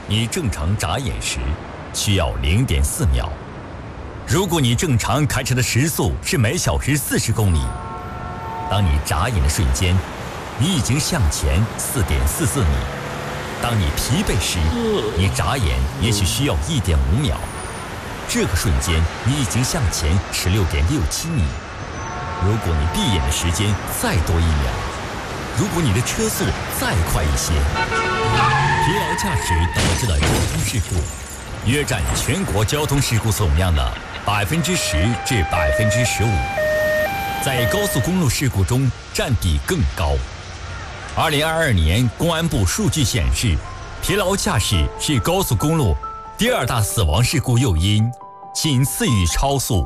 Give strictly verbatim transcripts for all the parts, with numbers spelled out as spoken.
你正常眨眼时需要 零点四秒。如果你正常开车的时速是每小时四十公里，当你眨眼的瞬间，你已经向前 四点四四米。当你疲惫时，你眨眼也许需要 一点五秒。这个瞬间，你已经向前 十六点六七米。如果你闭眼的时间再多一秒，如果你的车速再快一些，疲劳驾驶导致的交通事故约占全国交通事故总量的百分之十至百分之十五，在高速公路事故中占比更高。二零二二年公安部数据显示，疲劳驾驶是高速公路第二大死亡事故诱因，仅次于超速。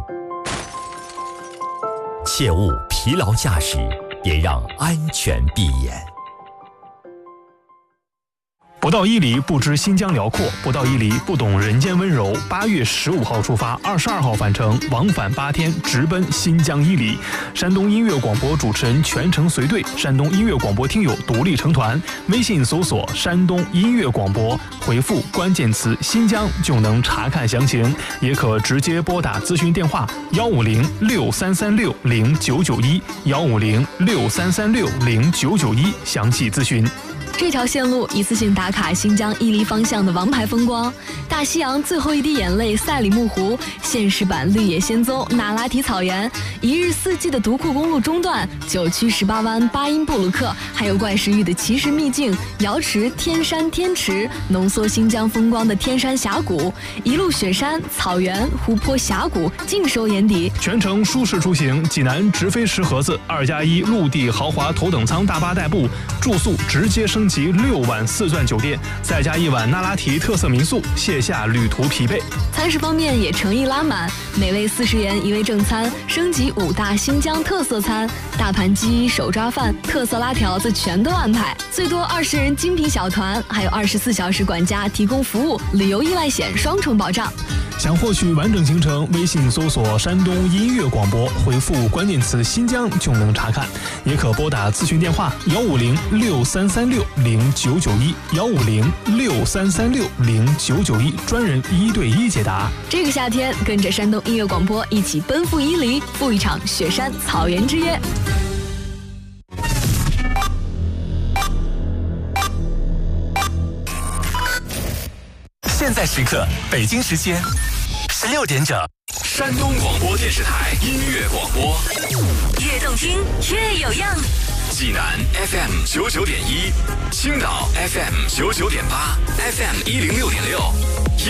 切勿疲劳驾驶，也让安全闭眼。 不到伊犁不知新疆辽阔，不到伊犁不懂人间温柔。八月十五号出发，二十二号返程，往返八天，直奔新疆伊犁。山东音乐广播主持人全程随队，山东音乐广播听友独立成团。微信搜索山东音乐广播，回复关键词新疆就能查看详情，也可直接拨打咨询电话幺五零六三三六零九九一幺五零六三三六零九九一详细咨询。 这条线路一次性打卡新疆伊犁方向的王牌风光：大西洋最后一滴眼泪赛里木湖、现实版绿野仙踪那拉提草原、一日四季的独库公路中段、九曲十八弯巴音布鲁克，还有怪石峪的奇石秘境瑶池天山天池，浓缩新疆风光的天山峡谷，一路雪山、草原、湖泊、峡谷尽收眼底。 全程舒适出行，济南直飞石河子，二加一陆地豪华头等舱大巴代步，住宿直接升级六晚四钻酒店，再加一晚那拉提特色民宿，卸下旅途疲惫。 餐食方面也诚意拉满，每位四十元一位正餐，升级五大新疆特色餐，大盘鸡、手抓饭、特色拉条子全都安排，最多二十人精品小团，还有二十四小时管家提供服务，旅游意外险双重保障。 想获取完整行程，微信搜索山东音乐广播，回复关键词新疆就能查看，也可拨打咨询电话幺五零六三三六零九九一幺五零六三三六零九九一，专人一对一解答。 这个夏天，跟着山东音乐广播一起奔赴伊犁，赴一场雪山草原之约。 现在时刻，北京时间十六点整，山东广播电视台音乐广播， 越动听越有样。 济南 F M 九九点一，青岛 F M 九九点八 ，F M 一零六点六。